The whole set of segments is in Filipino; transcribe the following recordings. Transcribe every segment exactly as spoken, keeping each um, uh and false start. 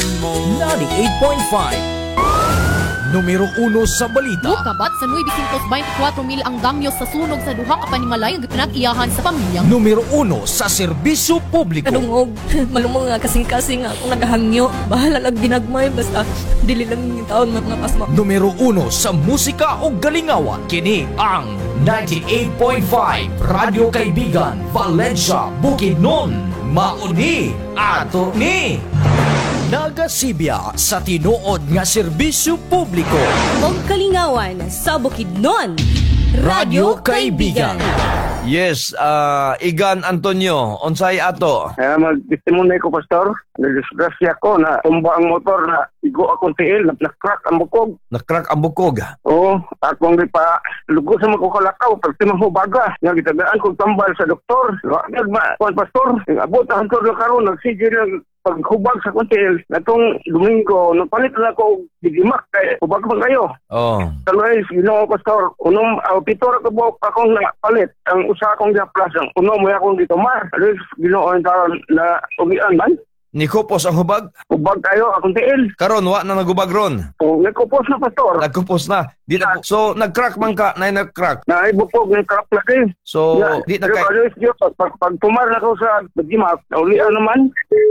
ninety-eight point five. Numero uno sa balita. Kabat sa nueve twenty-four mil ang damyo sa sunog sa duha ka panimalay ang pinag-iyahan sa pamilya. Numero uno sa serbisyo publiko. Kadungog, malumong nga kasing-kasing nga akong nagahangyo. Bahala lang ginagmay, basta dili lang yung taon mga pasma. Numero uno sa musika o galingawan. Kini ang ninety-eight point five Radio Kaibigan, Valencia, Bukidnon. Mauni ato ni nagasibya sa tinuod nga serbisyo publiko. Og kalingawan sa Bukidnon, Radio Kaibigan. Yes, uh, Igan Antonio, unsay ato? Uh, Mag-testimony ko, Pastor. Nagdisgrasya ko na tumba ang motor na igo akong tiil, na crack ang bukog. Nakrak ang bukog. Oo, akong di pa lugo sa mga kukalakaw, pag timahubaga. Nagitagaan kong tambal sa doktor. Wagad ma, Juan Pastor, abot ang doktor na karoon, nag-sige ng paghubag sa kuntil. Natong Domingo, napalit na ako digimak kay hubag man kayo. Oh. Talway, you know, Pastor, unong uh, pitor ko buok akong napalit. Ang usa akong diaplas, ang uno mo akong gitumar. Alis, ginoon taron na umian man. Nikupos ang hubag? Hubag kayo, akong tiil. Karon wa na nagubag ron. O, nagkupos na, Pastor. Nagkupos na. Di na, so nagcrack man ka, na nagcrack. Naibupog ng crap lagi. So Yeah, di na pero kay alis, Diyos, pag, pag tumar na ko sa digimak, naulian naman.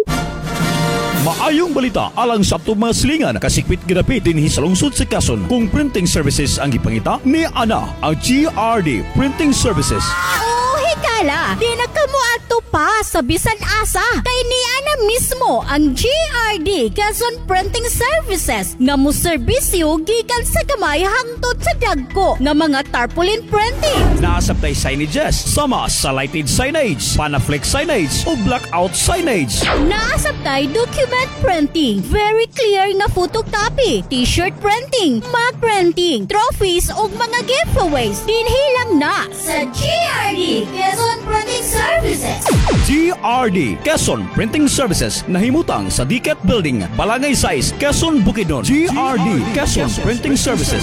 Maayong balita alang sa atong mga silingan kasikwit ginapit dinhi sa lungsod sa Quezon kung printing services ang gipangita ni ana ang G R D Printing Services. Oh, higala! Di na kamo ato pa sa bisan asa. Kay ni ana mismo ang G R D Quezon Printing Services nga mo serbisyo gikan sa gamay hangtod sa dagko nga mga tarpaulin printing. Naasabtay signages sama sa lighted signage, panaflex signage o blackout signage. Naasabtay document printing, very clear nga photocopy, t-shirt printing, mug printing, trophies ug mga giveaways. Dinhilang na sa G R D Quezon Printing Services. G R D Quezon Printing Services nahimutang sa D C A T Building, Balangay Size, Quezon, Bukidnon. G R D Quezon Printing Services.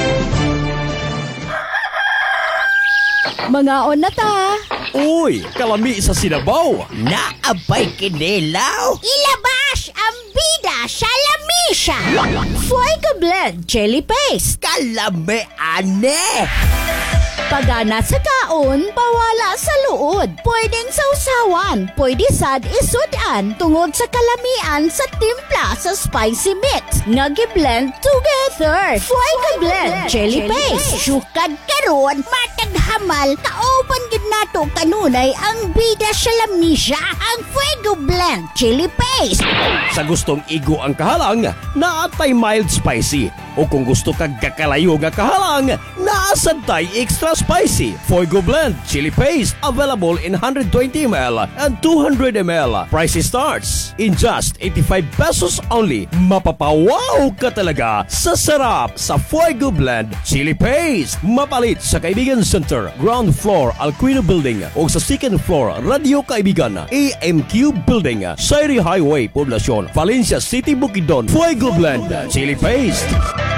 Mga on na ta. Uy, kalami sa Sinabaw. Naabay kinilaw. Ilabas ang bida sa lamisya. Fuego Blend Chili Paste. Kalami ane. Pagana sa kaon, pawala sa luod. Pwedeng sausawan, pwede sad isudan tungod sa kalamian sa timpla sa spicy mix. Nga gi-blend together. Fuego Blend Chili Paste. Sukad karon, matag hamal, kaopan gid nato kanunay ang bida sa lamisya, ang Fuego Blend Chili Paste. Sa gustong igo ang kahalang, naatay mild spicy. O kung gusto kag kakalayo nga kahalang, naasantay extra spicy. Fuego Blend Chili Paste available in one hundred twenty milliliters and two hundred milliliters. Price starts in just eighty-five pesos only. Mapapawaw ka talaga sa sarap sa Fuego Blend Chili Paste. Mapalit sa Kaibigan Center, ground floor Alquino Building o sa second floor Radio Kaibigan A M Q Building, Sairi Highway, Poblacion, Valencia City, Bukidnon. Fuego Blend Chili Paste.